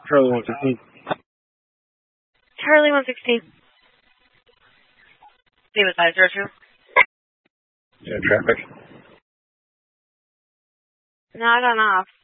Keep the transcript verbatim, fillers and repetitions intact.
Charlie one sixteen. Charlie one sixteen. Name is five zero two. Yeah, traffic. Not on off.